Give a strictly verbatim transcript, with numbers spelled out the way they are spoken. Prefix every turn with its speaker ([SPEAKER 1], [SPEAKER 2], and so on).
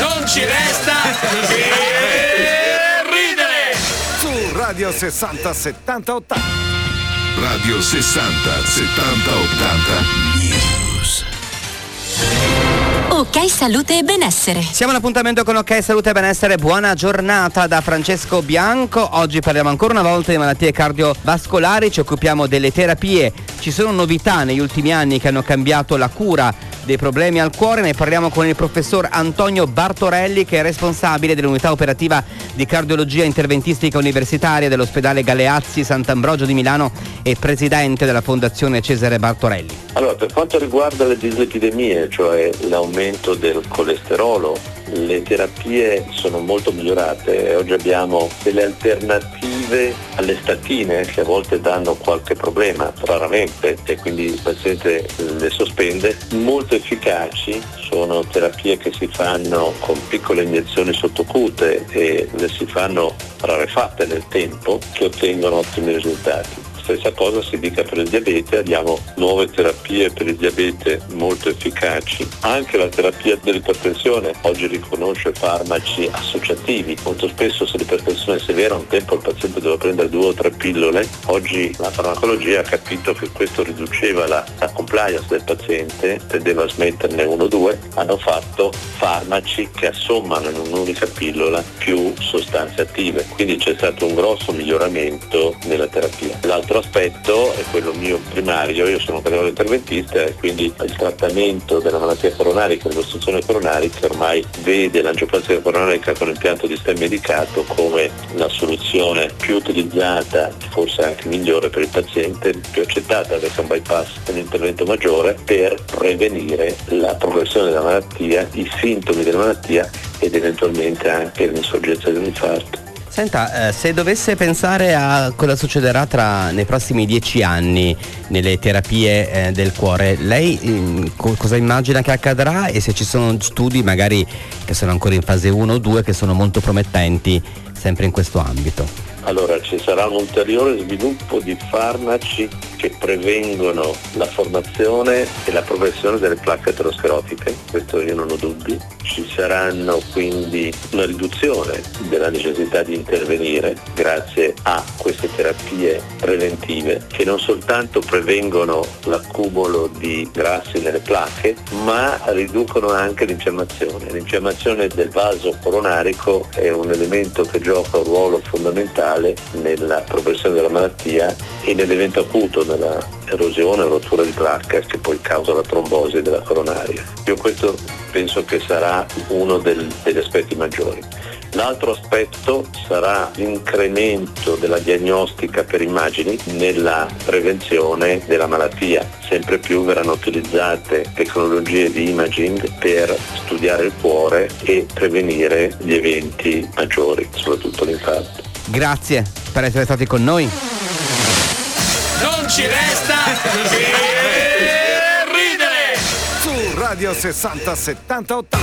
[SPEAKER 1] Non ci resta che ridere.
[SPEAKER 2] Su Radio sessanta settanta ottanta.
[SPEAKER 3] Radio sessanta settanta ottanta News.
[SPEAKER 4] Ok Salute e Benessere.
[SPEAKER 5] Siamo all'appuntamento con Ok Salute e Benessere. Buona giornata da Francesco Bianco. Oggi parliamo ancora una volta di malattie cardiovascolari, ci occupiamo delle terapie. Ci sono novità negli ultimi anni che hanno cambiato la cura dei problemi al cuore. Ne parliamo con il professor Antonio Bartorelli, che è responsabile dell'unità operativa di cardiologia interventistica universitaria dell'ospedale Galeazzi Sant'Ambrogio di Milano e presidente della fondazione Cesare Bartorelli.
[SPEAKER 6] Allora, per quanto riguarda le dislipidemie, cioè l'aumento del colesterolo, le terapie sono molto migliorate e oggi abbiamo delle alternative alle statine che a volte danno qualche problema, raramente, e quindi il paziente le sospende, molto efficaci. Sono terapie che si fanno con piccole iniezioni sottocute e le si fanno rarefatte nel tempo, che ottengono ottimi risultati. Stessa cosa si dica per il diabete, abbiamo nuove terapie per il diabete molto efficaci. Anche la terapia dell'ipertensione oggi riconosce farmaci associativi. Molto spesso se l'ipertensione è severa, un tempo il paziente doveva prendere due o tre pillole, oggi la farmacologia ha capito che questo riduceva la, la compliance del paziente, tendeva a smetterne uno o due, hanno fatto farmaci che assommano in un'unica pillola più sostanze attive, quindi c'è stato un grosso miglioramento nella terapia. L'altro aspetto è quello mio primario, io sono un cardiologo interventista e quindi il trattamento della malattia coronarica, dell'ostruzione coronarica, ormai vede l'angioplastica coronarica con impianto di stem medicato come la soluzione più utilizzata, forse anche migliore per il paziente, più accettata, perché un bypass è un intervento maggiore per prevenire la progressione della malattia, i sintomi della malattia ed eventualmente anche l'insorgenza di un infarto.
[SPEAKER 5] Senta, eh, se dovesse pensare a cosa succederà tra nei prossimi dieci anni nelle terapie eh, del cuore, lei eh, co- cosa immagina che accadrà e se ci sono studi magari che sono ancora in fase uno o due che sono molto promettenti sempre in questo ambito?
[SPEAKER 6] Allora, ci sarà un ulteriore sviluppo di farmaci che prevengono la formazione e la progressione delle placche aterosclerotiche, questo io non ho dubbi. Ci saranno quindi una riduzione della necessità di intervenire grazie a queste terapie preventive che non soltanto prevengono l'accumulo di grassi nelle placche, ma riducono anche l'infiammazione. L'infiammazione del vaso coronarico è un elemento che gioca un ruolo fondamentale nella progressione della malattia e nell'evento acuto, nella erosione o rottura di placca che poi causa la trombosi della coronaria. Io questo penso che sarà uno del, degli aspetti maggiori. L'altro aspetto sarà l'incremento della diagnostica per immagini nella prevenzione della malattia. Sempre più verranno utilizzate tecnologie di imaging per studiare il cuore e prevenire gli eventi maggiori, soprattutto l'infarto.
[SPEAKER 5] Grazie per essere stati con noi.
[SPEAKER 1] Non ci resta che ridere.
[SPEAKER 2] Su Radio sessanta settanta ottanta.